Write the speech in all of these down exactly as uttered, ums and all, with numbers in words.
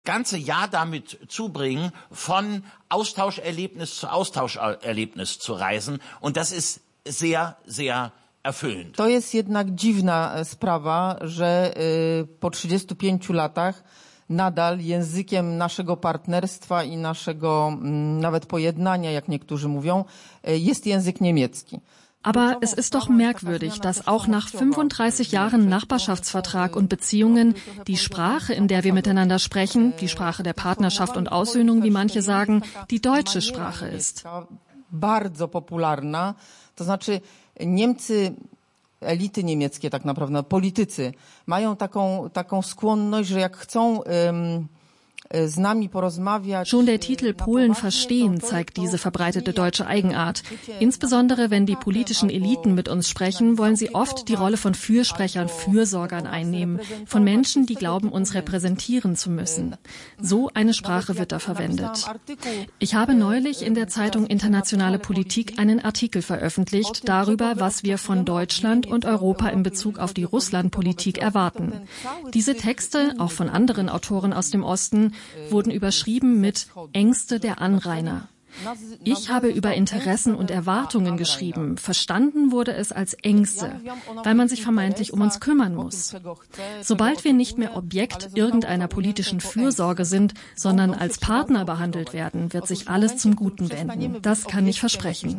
ganze Jahr damit zubringen, von Austauscherlebnis zu Austauscherlebnis zu reisen. Und das ist sehr, sehr erfüllend. To jest jednak dziwna sprawa, że y, po trzydziestu pięciu latach nadal językiem naszego partnerstwa i naszego m, nawet pojednania, jak niektórzy mówią, y, jest język niemiecki. Aber es ist doch merkwürdig, dass auch nach fünfunddreißig Jahren Nachbarschaftsvertrag und Beziehungen die Sprache, in der wir miteinander sprechen, die Sprache der Partnerschaft und Aussöhnung, wie manche sagen, die deutsche Sprache ist. Bardzo popularna, to znaczy Niemcy, elity niemieckie tak naprawdę, politycy, mają taką, taką skłonność, że jak chcą um, z nami porozmawiać. Schon der Titel Polen verstehen zeigt diese verbreitete deutsche Eigenart. Insbesondere wenn die politischen Eliten mit uns sprechen, wollen sie oft die Rolle von Fürsprechern, Fürsorgern einnehmen, von Menschen, die glauben, uns repräsentieren zu müssen. So eine Sprache wird da verwendet. Ich habe neulich in der Zeitung Internationale Politik einen Artikel veröffentlicht darüber, was wir von Deutschland und Europa in Bezug auf die Russlandpolitik erwarten. Diese Texte, auch von anderen Autoren aus dem Osten, wurden überschrieben mit Ängste der Anrainer. Ich habe über Interessen und Erwartungen geschrieben. Verstanden wurde es als Ängste, weil man sich vermeintlich um uns kümmern muss. Sobald wir nicht mehr Objekt irgendeiner politischen Fürsorge sind, sondern als Partner behandelt werden, wird sich alles zum Guten wenden. Das kann ich versprechen.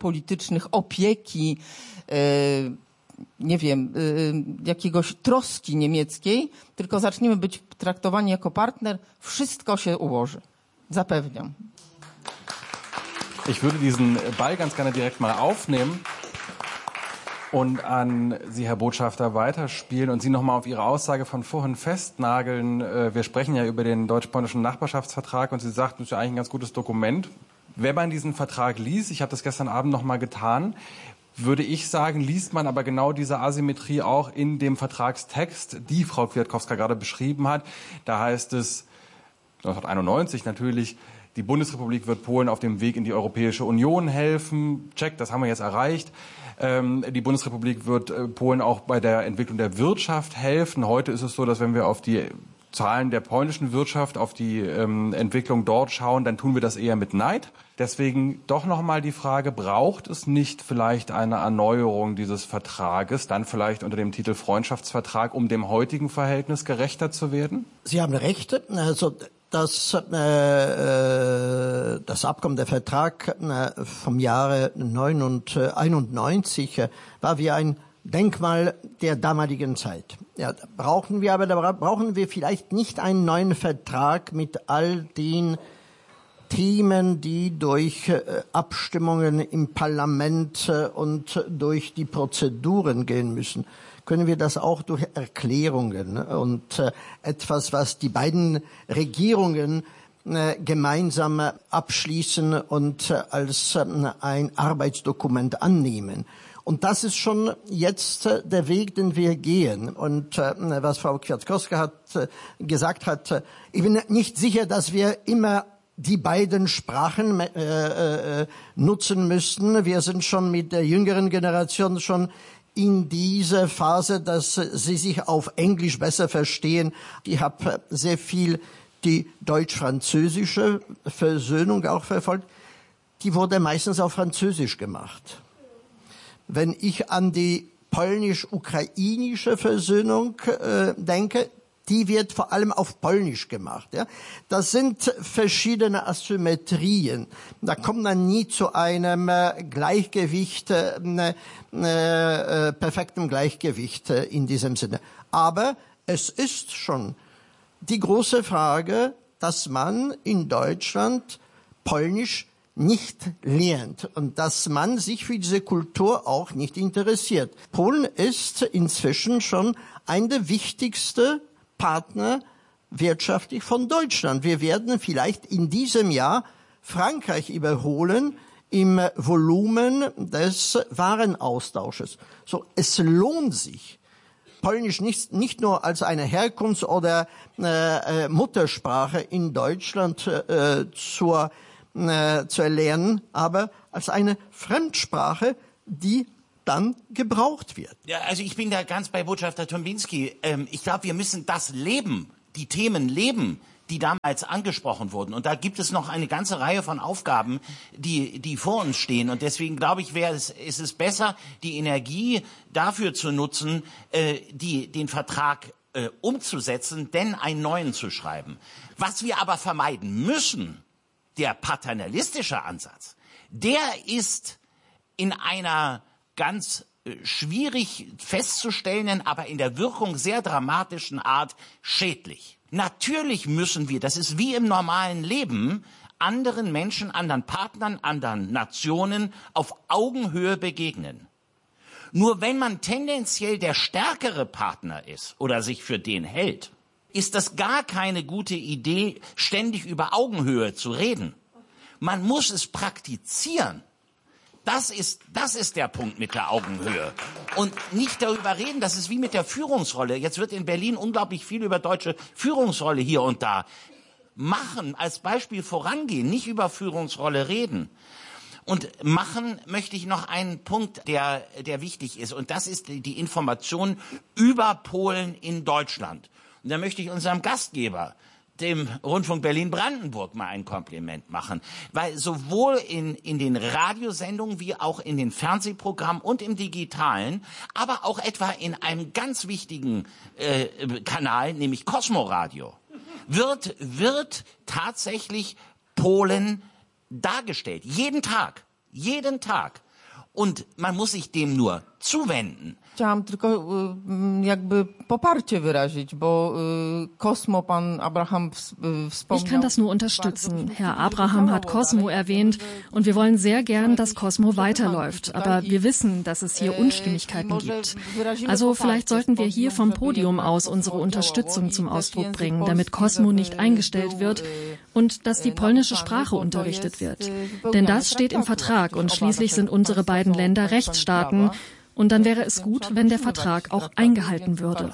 nie wiem, jakiegoś troski niemieckiej, tylko zaczniemy być traktowani jako partner, wszystko się ułoży. Zapewniam. Ich würde diesen Ball ganz gerne direkt mal aufnehmen und an Sie, Herr Botschafter, weiterspielen und Sie nochmal auf Ihre Aussage von vorhin festnageln. Wir sprechen ja über den deutsch-polnischen Nachbarschaftsvertrag und Sie sagten, das ist ja eigentlich ein ganz gutes Dokument. Wenn man diesen Vertrag liest, ich habe das gestern Abend nochmal getan, würde ich sagen, liest man aber genau diese Asymmetrie auch in dem Vertragstext, die Frau Kwiatkowska gerade beschrieben hat. Da heißt es neunzehnhunderteinundneunzig natürlich, die Bundesrepublik wird Polen auf dem Weg in die Europäische Union helfen. Check, das haben wir jetzt erreicht. Ähm, die Bundesrepublik wird äh, Polen auch bei der Entwicklung der Wirtschaft helfen. Heute ist es so, dass wenn wir auf die Zahlen der polnischen Wirtschaft, auf die ähm, Entwicklung dort schauen, dann tun wir das eher mit Neid. Deswegen doch nochmal die Frage, braucht es nicht vielleicht eine Erneuerung dieses Vertrages, dann vielleicht unter dem Titel Freundschaftsvertrag, um dem heutigen Verhältnis gerechter zu werden? Sie haben recht. Also das, äh, das Abkommen, der Vertrag äh, vom Jahre neunzehnhunderteinundneunzig äh, war wie ein Denkmal der damaligen Zeit. Ja, brauchen wir aber, da brauchen wir vielleicht nicht einen neuen Vertrag mit all den Themen, die durch äh, Abstimmungen im Parlament äh, und durch die Prozeduren gehen müssen. Können wir das auch durch Erklärungen und äh, etwas, was die beiden Regierungen äh, gemeinsam abschließen und äh, als äh, ein Arbeitsdokument annehmen. Und das ist schon jetzt äh, der Weg, den wir gehen. Und äh, was Frau Kwiatkowska hat, äh, gesagt hat, äh, ich bin nicht sicher, dass wir immer die beiden Sprachen äh, äh, nutzen müssten. Wir sind schon mit der jüngeren Generation schon in dieser Phase, dass sie sich auf Englisch besser verstehen. Ich habe sehr viel die deutsch-französische Versöhnung auch verfolgt. Die wurde meistens auf Französisch gemacht. Wenn ich an die polnisch-ukrainische Versöhnung äh, denke, die wird vor allem auf Polnisch gemacht. Ja? Das sind verschiedene Asymmetrien. Da kommt man nie zu einem äh, Gleichgewicht, äh, äh, perfektem Gleichgewicht äh, in diesem Sinne. Aber es ist schon die große Frage, dass man in Deutschland Polnisch nicht lernt und dass man sich für diese Kultur auch nicht interessiert. Polen ist inzwischen schon ein der wichtigsten Partner wirtschaftlich von Deutschland. Wir werden vielleicht in diesem Jahr Frankreich überholen im Volumen des Warenaustausches. So, es lohnt sich, Polnisch nicht, nicht nur als eine Herkunfts- oder äh, Muttersprache in Deutschland äh, zur, äh, zu erlernen, aber als eine Fremdsprache, die dann gebraucht wird. Ja, also ich bin da ganz bei Botschafter Tombinski. Ähm, ich glaube, wir müssen das leben, die Themen leben, die damals angesprochen wurden. Und da gibt es noch eine ganze Reihe von Aufgaben, die, die vor uns stehen. Und deswegen glaube ich, wäre es, ist es besser, die Energie dafür zu nutzen, äh, die, den Vertrag äh, umzusetzen, denn einen neuen zu schreiben. Was wir aber vermeiden müssen, der paternalistische Ansatz, der ist in einer ganz äh, schwierig festzustellenden, aber in der Wirkung sehr dramatischen Art schädlich. Natürlich müssen wir, das ist wie im normalen Leben, anderen Menschen, anderen Partnern, anderen Nationen auf Augenhöhe begegnen. Nur wenn man tendenziell der stärkere Partner ist oder sich für den hält, ist das gar keine gute Idee, ständig über Augenhöhe zu reden. Man muss es praktizieren. Das ist, das ist der Punkt mit der Augenhöhe. Und nicht darüber reden, das ist wie mit der Führungsrolle. Jetzt wird in Berlin unglaublich viel über deutsche Führungsrolle hier und da. Machen, als Beispiel vorangehen, nicht über Führungsrolle reden. Und machen möchte ich noch einen Punkt, der, der wichtig ist. Und das ist die Information über Polen in Deutschland. Und da möchte ich unserem Gastgeber, dem Rundfunk Berlin-Brandenburg, mal ein Kompliment machen. Weil sowohl in, in den Radiosendungen wie auch in den Fernsehprogrammen und im Digitalen, aber auch etwa in einem ganz wichtigen äh, Kanal, nämlich Cosmo Radio, wird, wird tatsächlich Polen dargestellt. Jeden Tag. Jeden Tag. Und man muss sich dem nur zuwenden. Chciałam tylko jakby poparcie wyrazić, bo Cosmo pan Abraham wspomniał. Ich kann das nur unterstützen. Herr Abraham hat Cosmo erwähnt und wir wollen sehr gern, dass Cosmo weiterläuft. Aber wir wissen, dass es hier Unstimmigkeiten gibt. Also vielleicht sollten wir hier vom Podium aus unsere Unterstützung zum Ausdruck bringen, damit Cosmo nicht eingestellt wird und dass die polnische Sprache unterrichtet wird. Denn das steht im Vertrag und schließlich sind unsere beiden Länder Rechtsstaaten. Und dann wäre es gut, wenn der Vertrag auch eingehalten würde.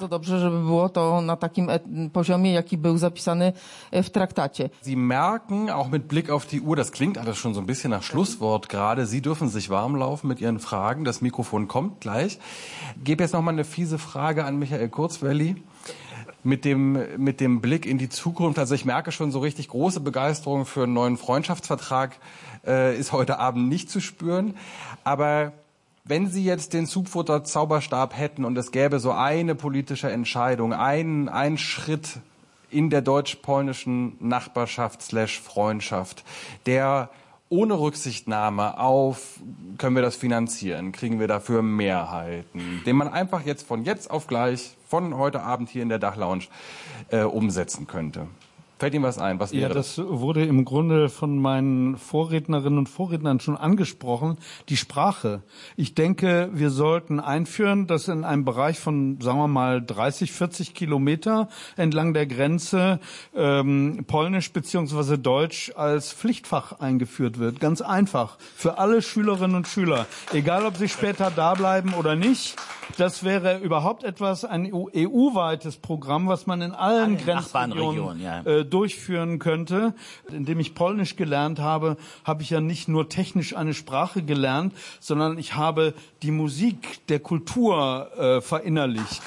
Sie merken, auch mit Blick auf die Uhr, das klingt alles schon so ein bisschen nach Schlusswort gerade. Sie dürfen sich warm laufen mit Ihren Fragen. Das Mikrofon kommt gleich. Ich gebe jetzt noch mal eine fiese Frage an Michael Kurzwelli. Mit dem, mit dem Blick in die Zukunft. Also ich merke schon, so richtig große Begeisterung für einen neuen Freundschaftsvertrag äh, ist heute Abend nicht zu spüren. Aber wenn Sie jetzt den Zugfutter-Zauberstab hätten und es gäbe so eine politische Entscheidung, einen, einen Schritt in der deutsch-polnischen Nachbarschaft slash Freundschaft, der ohne Rücksichtnahme auf, können wir das finanzieren, kriegen wir dafür Mehrheiten, den man einfach jetzt von jetzt auf gleich, von heute Abend hier in der Dachlounge äh, umsetzen könnte. Fällt Ihnen was ein? Was wäre ja, das wurde im Grunde von meinen Vorrednerinnen und Vorrednern schon angesprochen, die Sprache. Ich denke, wir sollten einführen, dass in einem Bereich von, sagen wir mal, dreißig, vierzig Kilometer entlang der Grenze ähm, Polnisch beziehungsweise Deutsch als Pflichtfach eingeführt wird. Ganz einfach. Für alle Schülerinnen und Schüler. Egal, ob sie später da bleiben oder nicht. Das wäre überhaupt etwas, ein E U-weites Programm, was man in allen Grenzregionen ja. äh, durchführen könnte. Indem ich Polnisch gelernt habe, habe ich ja nicht nur technisch eine Sprache gelernt, sondern ich habe die Musik der Kultur äh, verinnerlicht.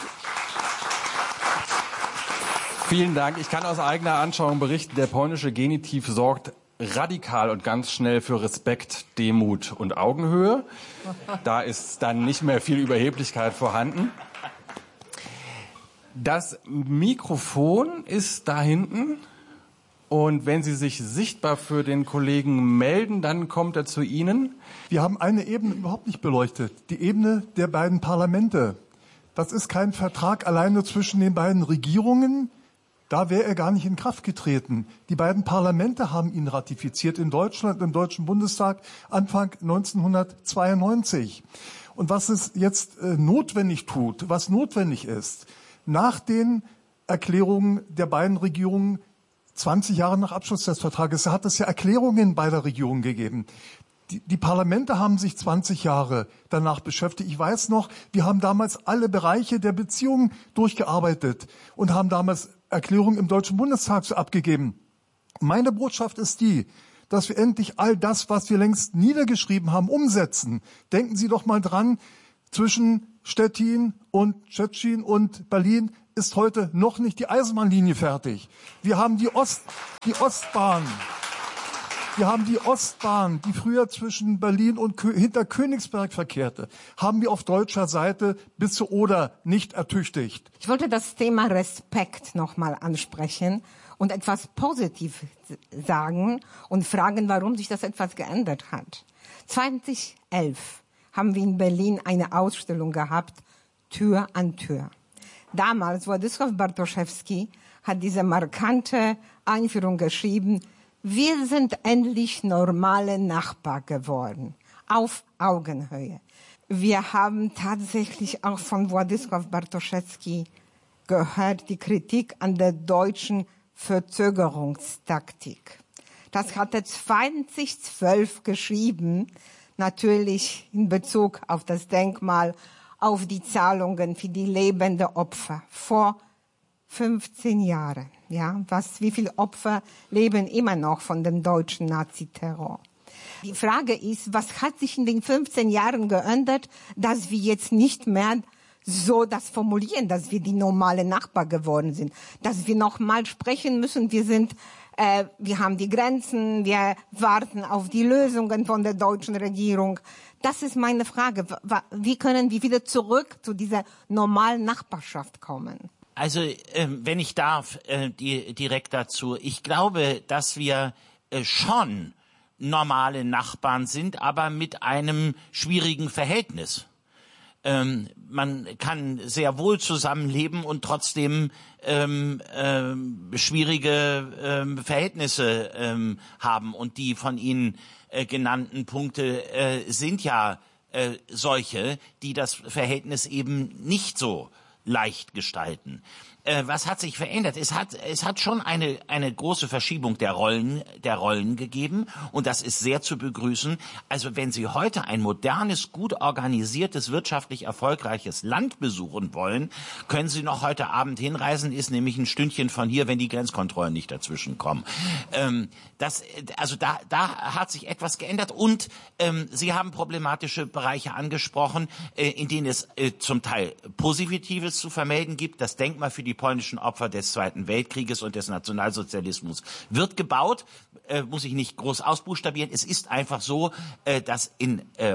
Vielen Dank. Ich kann aus eigener Anschauung berichten, der polnische Genitiv sorgt radikal und ganz schnell für Respekt, Demut und Augenhöhe. Da ist dann nicht mehr viel Überheblichkeit vorhanden. Das Mikrofon ist da hinten. Und wenn Sie sich sichtbar für den Kollegen melden, dann kommt er zu Ihnen. Wir haben eine Ebene überhaupt nicht beleuchtet. Die Ebene der beiden Parlamente. Das ist kein Vertrag alleine zwischen den beiden Regierungen. Da wäre er gar nicht in Kraft getreten. Die beiden Parlamente haben ihn ratifiziert in Deutschland, im Deutschen Bundestag Anfang neunzehnhundertzweiundneunzig. Und was es jetzt äh, notwendig tut, was notwendig ist, nach den Erklärungen der beiden Regierungen, zwanzig Jahre nach Abschluss des Vertrages, hat es ja Erklärungen beider Regierungen gegeben. Die, die Parlamente haben sich zwanzig Jahre danach beschäftigt. Ich weiß noch, wir haben damals alle Bereiche der Beziehungen durchgearbeitet und haben damals Erklärungen im Deutschen Bundestag abgegeben. Meine Botschaft ist die, dass wir endlich all das, was wir längst niedergeschrieben haben, umsetzen. Denken Sie doch mal dran, zwischen Stettin und Szczecin und Berlin ist heute noch nicht die Eisenbahnlinie fertig. Wir haben die Ost, die Ostbahn. Wir haben die Ostbahn, die früher zwischen Berlin und Kö- hinter Königsberg verkehrte, haben wir auf deutscher Seite bis zur Oder nicht ertüchtigt. Ich wollte das Thema Respekt nochmal ansprechen und etwas positiv sagen und fragen, warum sich das etwas geändert hat. zweitausendelf haben wir in Berlin eine Ausstellung gehabt, Tür an Tür. Damals, Władysław Bartoszewski hat diese markante Einführung geschrieben, wir sind endlich normale Nachbarn geworden, auf Augenhöhe. Wir haben tatsächlich auch von Władysław Bartoszewski gehört, die Kritik an der deutschen Verzögerungstaktik. Das hat er zweitausendzwölf geschrieben, natürlich in Bezug auf das Denkmal, auf die Zahlungen für die lebenden Opfer vor fünfzehn Jahren. Ja, was, wie viele Opfer leben immer noch von dem deutschen Naziterror? Die Frage ist, was hat sich in den fünfzehn Jahren geändert, dass wir jetzt nicht mehr so das formulieren, dass wir die normale Nachbar geworden sind, dass wir noch mal sprechen müssen, wir sind, äh, wir haben die Grenzen, wir warten auf die Lösungen von der deutschen Regierung. Das ist meine Frage. Wie können wir wieder zurück zu dieser normalen Nachbarschaft kommen? Also, ähm, wenn ich darf, äh, die, direkt dazu. Ich glaube, dass wir äh, schon normale Nachbarn sind, aber mit einem schwierigen Verhältnis. Ähm, man kann sehr wohl zusammenleben und trotzdem ähm, ähm, schwierige ähm, Verhältnisse ähm, haben. Und die von Ihnen äh, genannten Punkte äh, sind ja äh, solche, die das Verhältnis eben nicht so leicht gestalten. Äh, was hat sich verändert? Es hat, es hat schon eine, eine große Verschiebung der Rollen, der Rollen gegeben und das ist sehr zu begrüßen. Also wenn Sie heute ein modernes, gut organisiertes, wirtschaftlich erfolgreiches Land besuchen wollen, können Sie noch heute Abend hinreisen, ist nämlich ein Stündchen von hier, wenn die Grenzkontrollen nicht dazwischen kommen. Ähm, das, also da, da hat sich etwas geändert und ähm, Sie haben problematische Bereiche angesprochen, äh, in denen es äh, zum Teil Positives zu vermelden gibt. Das Denkmal für die polnischen Opfer des Zweiten Weltkrieges und des Nationalsozialismus wird gebaut, äh, muss ich nicht groß ausbuchstabieren. Es ist einfach so, äh, dass in äh,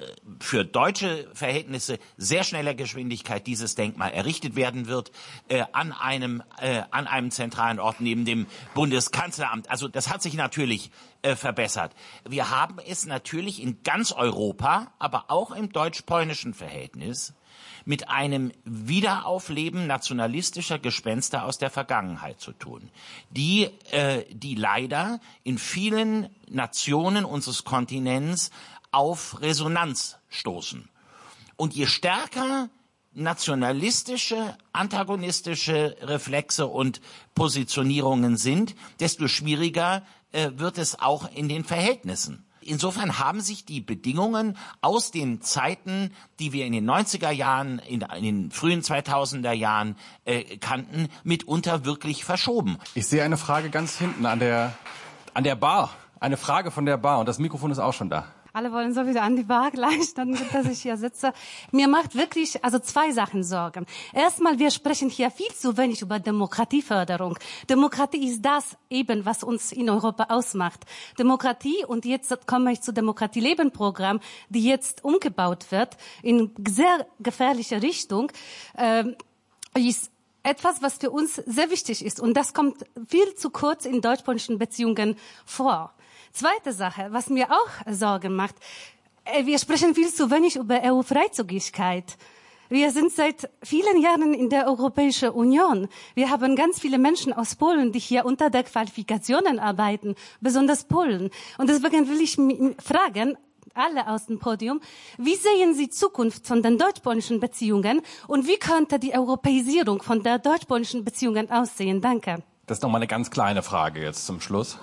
für deutsche Verhältnisse sehr schneller Geschwindigkeit dieses Denkmal errichtet werden wird äh, an einem äh, an einem zentralen Ort neben dem Bundeskanzleramt. Also das hat sich natürlich äh, verbessert. Wir haben es natürlich in ganz Europa, aber auch im deutsch-polnischen Verhältnis mit einem Wiederaufleben nationalistischer Gespenster aus der Vergangenheit zu tun, die, äh, die leider in vielen Nationen unseres Kontinents auf Resonanz stoßen. Und je stärker nationalistische, antagonistische Reflexe und Positionierungen sind, desto schwieriger äh, wird es auch in den Verhältnissen. Insofern haben sich die Bedingungen aus den Zeiten, die wir in den neunziger Jahren, in, in den frühen zweitausender Jahren äh, kannten, mitunter wirklich verschoben. Ich sehe eine Frage ganz hinten an der, an der Bar. Eine Frage von der Bar und das Mikrofon ist auch schon da. Alle wollen so wieder an die Bar gleich, dann gut, dass ich hier sitze. Mir macht wirklich also zwei Sachen Sorgen. Erstmal, wir sprechen hier viel zu wenig über Demokratieförderung. Demokratie ist das eben, was uns in Europa ausmacht. Demokratie, und jetzt komme ich zu Demokratie-Leben-Programm, die jetzt umgebaut wird in sehr gefährliche Richtung, ähm, ist etwas, was für uns sehr wichtig ist. Und das kommt viel zu kurz in deutsch-polnischen Beziehungen vor. Zweite Sache, was mir auch Sorgen macht, wir sprechen viel zu wenig über E U-Freizügigkeit. Wir sind seit vielen Jahren in der Europäischen Union. Wir haben ganz viele Menschen aus Polen, die hier unter der Qualifikationen arbeiten, besonders Polen. Und deswegen will ich fragen, alle aus dem Podium, wie sehen Sie Zukunft von den deutsch-polnischen Beziehungen und wie könnte die Europäisierung von der deutsch-polnischen Beziehungen aussehen? Danke. Das ist nochmal eine ganz kleine Frage jetzt zum Schluss.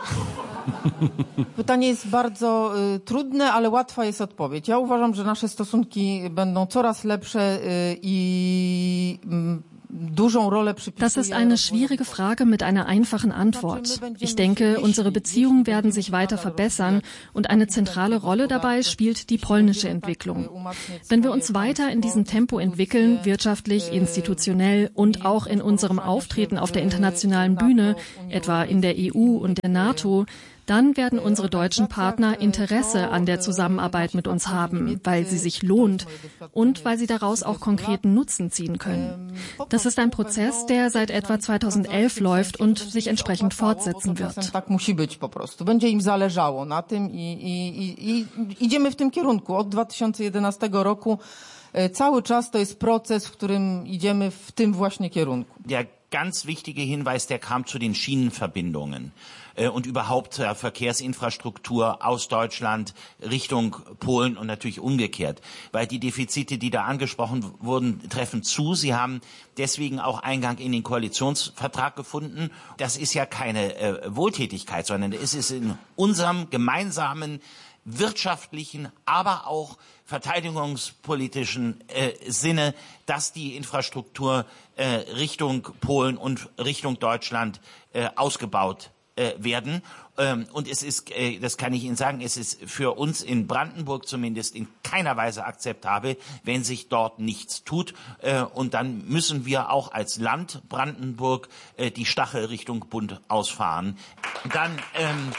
Pytanie jest bardzo y, trudne, ale łatwa jest odpowiedź. Ja uważam, że nasze stosunki będą coraz lepsze y, i y, Das ist eine schwierige Frage mit einer einfachen Antwort. Ich denke, unsere Beziehungen werden sich weiter verbessern und eine zentrale Rolle dabei spielt die polnische Entwicklung. Wenn wir uns weiter in diesem Tempo entwickeln, wirtschaftlich, institutionell und auch in unserem Auftreten auf der internationalen Bühne, etwa in der E U und der NATO, dann werden unsere deutschen Partner Interesse an der Zusammenarbeit mit uns haben, weil sie sich lohnt und weil sie daraus auch konkreten Nutzen ziehen können. Das ist ein Prozess, der seit etwa zweitausendelf läuft und sich entsprechend fortsetzen wird. Tak musi być po prostu. Będzie im zależało na tym i, i, i idziemy w tym kierunku. Od dwa tysiące jedenastego roku cały czas to jest proces, w którym idziemy w tym właśnie kierunku. Der ganz wichtige Hinweis, der kam zu den Schienenverbindungen und überhaupt zur Verkehrsinfrastruktur aus Deutschland Richtung Polen und natürlich umgekehrt. Weil die Defizite, die da angesprochen wurden, treffen zu. Sie haben deswegen auch Eingang in den Koalitionsvertrag gefunden. Das ist ja keine äh, Wohltätigkeit, sondern es ist in unserem gemeinsamen wirtschaftlichen, aber auch verteidigungspolitischen äh, Sinne, dass die Infrastruktur äh, Richtung Polen und Richtung Deutschland äh, ausgebaut äh, werden. Ähm, und es ist, äh, das kann ich Ihnen sagen, es ist für uns in Brandenburg zumindest in keiner Weise akzeptabel, wenn sich dort nichts tut. Äh, und dann müssen wir auch als Land Brandenburg äh, die Stachel Richtung Bund ausfahren. Dann ähm,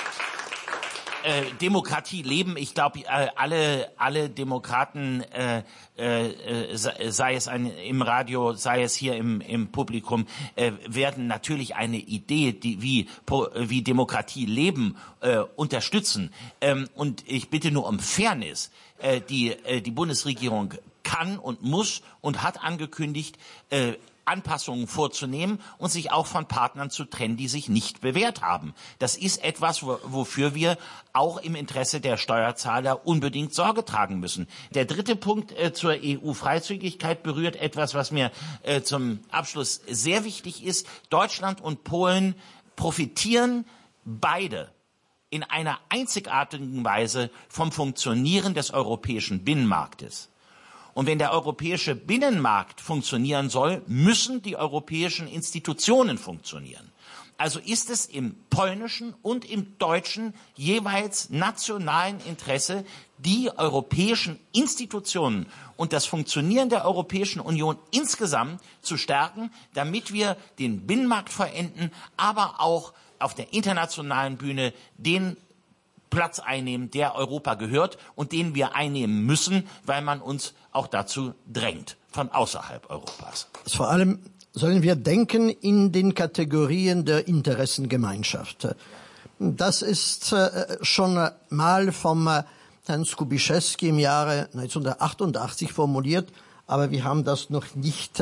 Äh, Demokratie leben. Ich glaube, äh, alle alle Demokraten, äh, äh, sei es ein, im Radio, sei es hier im, im Publikum, äh, werden natürlich eine Idee, die wie wie Demokratie leben, äh, unterstützen. Ähm, und ich bitte nur um Fairness. Äh, die äh, die Bundesregierung kann und muss und hat angekündigt, äh, Anpassungen vorzunehmen und sich auch von Partnern zu trennen, die sich nicht bewährt haben. Das ist etwas, wo, wofür wir auch im Interesse der Steuerzahler unbedingt Sorge tragen müssen. Der dritte Punkt äh, zur E U-Freizügigkeit berührt etwas, was mir äh, zum Abschluss sehr wichtig ist. Deutschland und Polen profitieren beide in einer einzigartigen Weise vom Funktionieren des europäischen Binnenmarktes. Und wenn der europäische Binnenmarkt funktionieren soll, müssen die europäischen Institutionen funktionieren. Also ist es im polnischen und im deutschen jeweils nationalen Interesse, die europäischen Institutionen und das Funktionieren der Europäischen Union insgesamt zu stärken, damit wir den Binnenmarkt vollenden, aber auch auf der internationalen Bühne den Platz einnehmen, der Europa gehört und den wir einnehmen müssen, weil man uns auch dazu drängt, von außerhalb Europas. Vor allem sollen wir denken in den Kategorien der Interessengemeinschaft. Das ist äh, schon mal vom äh, Herrn Skubiszewski im Jahre neunzehnhundertachtundachtzig formuliert, aber wir haben das noch nicht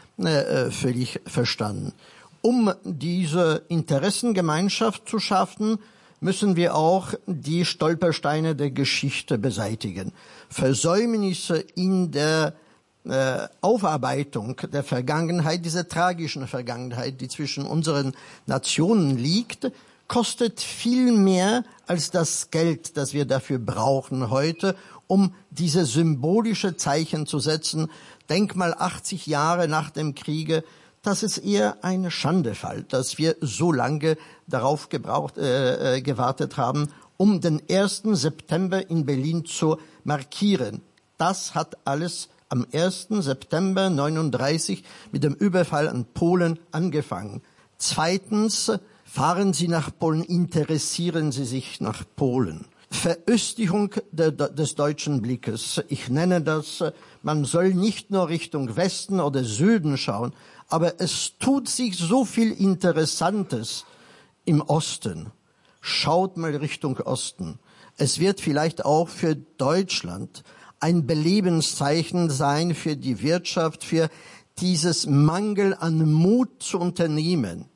äh, völlig verstanden. Um diese Interessengemeinschaft zu schaffen, müssen wir auch die Stolpersteine der Geschichte beseitigen. Versäumnisse in der äh, Aufarbeitung der Vergangenheit, dieser tragischen Vergangenheit, die zwischen unseren Nationen liegt, kostet viel mehr als das Geld, das wir dafür brauchen heute, um diese symbolische Zeichen zu setzen. Denk mal achtzig Jahre nach dem Kriege. Das ist eher ein Schandefall, dass wir so lange darauf gebraucht, äh, gewartet haben, um den ersten September in Berlin zu markieren. Das hat alles am ersten September neununddreißig mit dem Überfall an Polen angefangen. Zweitens, fahren Sie nach Polen, interessieren Sie sich nach Polen. Veröstlichung der, des deutschen Blickes. Ich nenne das, man soll nicht nur Richtung Westen oder Süden schauen, aber es tut sich so viel Interessantes im Osten. Schaut mal Richtung Osten. Es wird vielleicht auch für Deutschland ein Belebenszeichen sein für die Wirtschaft, für dieses Mangel an Mut zu unternehmen.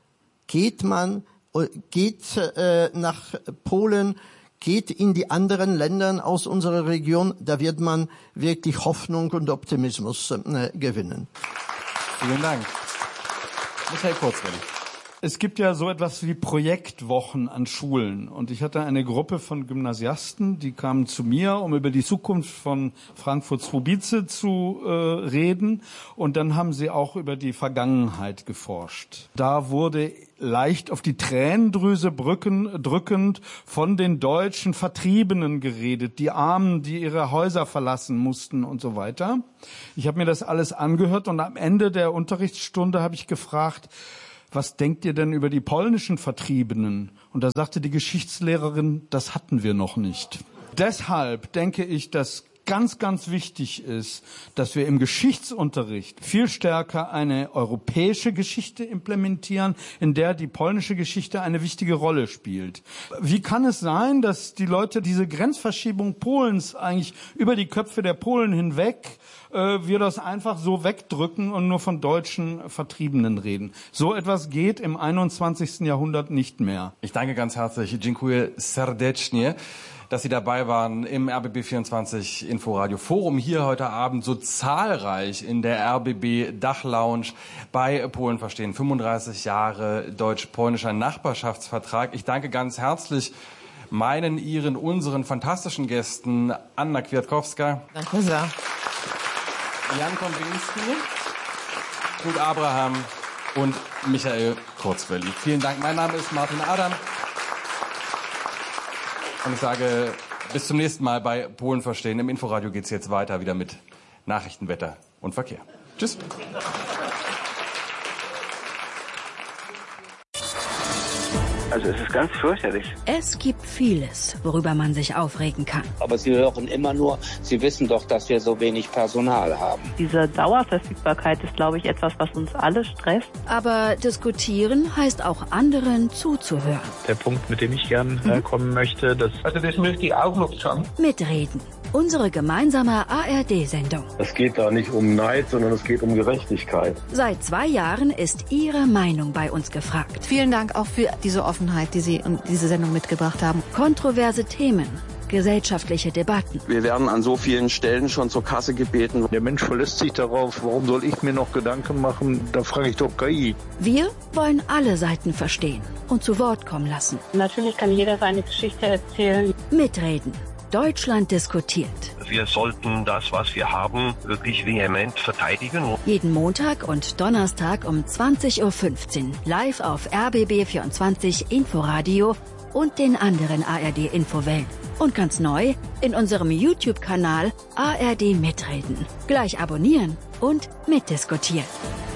Geht man, geht äh, nach Polen, geht in die anderen Länder aus unserer Region, da wird man wirklich Hoffnung und Optimismus äh, gewinnen. Vielen Dank. Michael Kurzweil. Es gibt ja so etwas wie Projektwochen an Schulen. Und ich hatte eine Gruppe von Gymnasiasten, die kamen zu mir, um über die Zukunft von Frankfurt-Swobice zu äh, reden. Und dann haben sie auch über die Vergangenheit geforscht. Da wurde leicht auf die Tränendrüse brücken, drückend von den deutschen Vertriebenen geredet, die Armen, die ihre Häuser verlassen mussten und so weiter. Ich habe mir das alles angehört und am Ende der Unterrichtsstunde habe ich gefragt, was denkt ihr denn über die polnischen Vertriebenen? Und da sagte die Geschichtslehrerin, das hatten wir noch nicht. Deshalb denke ich, dass ganz, ganz wichtig ist, dass wir im Geschichtsunterricht viel stärker eine europäische Geschichte implementieren, in der die polnische Geschichte eine wichtige Rolle spielt. Wie kann es sein, dass die Leute diese Grenzverschiebung Polens eigentlich über die Köpfe der Polen hinweg wir das einfach so wegdrücken und nur von deutschen Vertriebenen reden? So etwas geht im einundzwanzigsten Jahrhundert nicht mehr. Ich danke ganz herzlich, dziękuję serdecznie, dass Sie dabei waren im R B B vierundzwanzig Inforadio Forum hier heute Abend, so zahlreich in der R B B Dachlounge bei Polen verstehen. fünfunddreißig Jahre deutsch-polnischer Nachbarschaftsvertrag. Ich danke ganz herzlich meinen, Ihren, unseren fantastischen Gästen Anna Kwiatkowska. Danke sehr. Jan Konwinski, Knut Abraham und Michael Kurzwelli. Vielen Dank. Mein Name ist Martin Adam. Und ich sage bis zum nächsten Mal bei Polen verstehen. Im Inforadio geht es jetzt weiter wieder mit Nachrichten, Wetter und Verkehr. Tschüss. Also es ist ganz fürchterlich. Es gibt vieles, worüber man sich aufregen kann. Aber Sie hören immer nur, Sie wissen doch, dass wir so wenig Personal haben. Diese Dauerverfügbarkeit ist, glaube ich, etwas, was uns alle stresst. Aber diskutieren heißt auch anderen zuzuhören. Der Punkt, mit dem ich gern äh, kommen möchte, das... Also das möchte ich auch noch sagen. Mitreden. Unsere gemeinsame A R D-Sendung. Es geht da nicht um Neid, sondern es geht um Gerechtigkeit. Seit zwei Jahren ist Ihre Meinung bei uns gefragt. Vielen Dank auch für diese Offenheit, die Sie in diese Sendung mitgebracht haben. Kontroverse Themen, gesellschaftliche Debatten. Wir werden an so vielen Stellen schon zur Kasse gebeten. Der Mensch verlässt sich darauf, warum soll ich mir noch Gedanken machen? Da frage ich doch K I. Wir wollen alle Seiten verstehen und zu Wort kommen lassen. Natürlich kann jeder seine Geschichte erzählen. Mitreden. Deutschland diskutiert. Wir sollten das, was wir haben, wirklich vehement verteidigen. Jeden Montag und Donnerstag um zwanzig Uhr fünfzehn live auf R B B vierundzwanzig Inforadio und den anderen A R D-Infowellen. Und ganz neu in unserem YouTube-Kanal A R D Mitreden. Gleich abonnieren und mitdiskutieren.